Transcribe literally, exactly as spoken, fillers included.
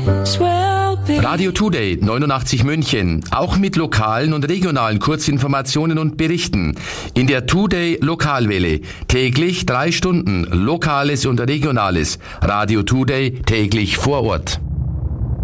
Radio Today neunundachtzig München, auch mit lokalen und regionalen Kurzinformationen und Berichten. In der Today Lokalwelle täglich drei Stunden Lokales und Regionales. Radio Today täglich vor Ort.